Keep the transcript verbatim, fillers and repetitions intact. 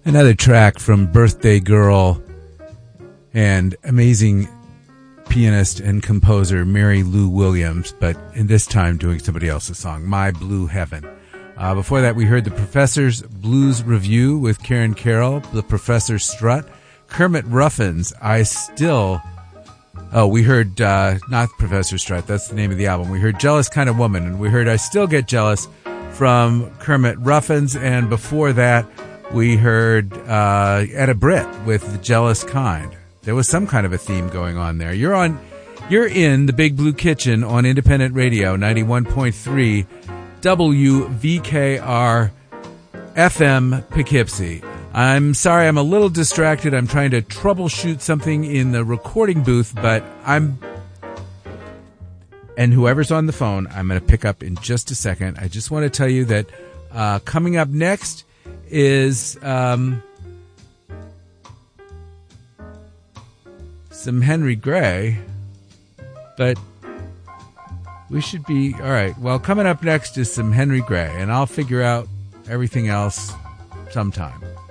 Another track from Birthday Girl and amazing pianist and composer Mary Lou Williams, but in this time doing somebody else's song, My Blue Heaven. Uh, before that, we heard the Professor's Blues Review with Karen Carroll, the Professor's Strut, Kermit Ruffins, I Still... Oh, we heard, uh, not Professor Strut, that's the name of the album. We heard Jealous Kind of Woman, and we heard I Still Get Jealous from Kermit Ruffins, and before that, we heard uh, Etta Britt with The Jealous Kind. There was some kind of a theme going on there. You're on, you're in the Big Blue Kitchen on Independent Radio, ninety-one point three W V K R F M Poughkeepsie. I'm sorry, I'm a little distracted. I'm trying to troubleshoot something in the recording booth, but I'm... And whoever's on the phone, I'm going to pick up in just a second. I just want to tell you that uh, coming up next is um, some Henry Gray, but we should be... All right, well, coming up next is some Henry Gray, and I'll figure out everything else sometime.